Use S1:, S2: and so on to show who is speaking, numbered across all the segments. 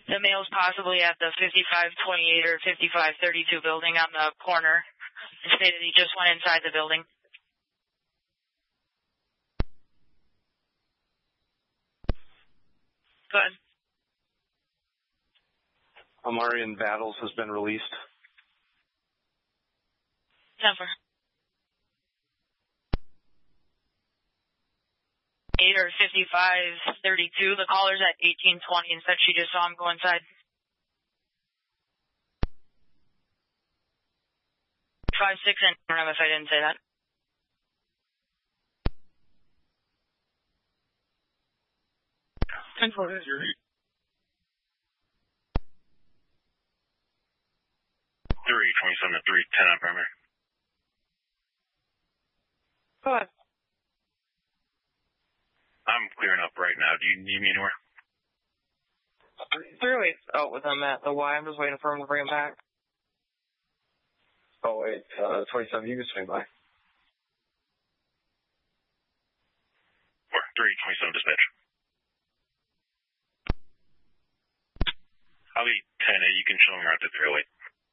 S1: The male's possibly at the 5528 or 5532 building on the corner. He stated he just went inside the building. Go ahead.
S2: Amarian Battles has been released.
S1: 10-4. 8 or 5532. The caller's at 1820 and said she just saw him go inside. 5-6 and room if I didn't say that.
S3: What is your 327 to 310 on primary.
S1: Go ahead.
S3: I'm clearing up right now. Do you need me anywhere?
S1: 308's out with him at the Y. I'm just waiting for him to bring him back.
S2: Oh, wait, 27, you can swing by.
S3: 327 dispatch. I'll be 10-8. You can show me around to 308.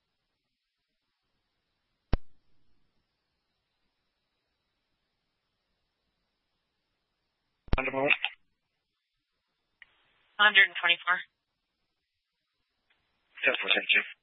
S2: On the moment.
S1: 124.
S2: 10-4, thank you.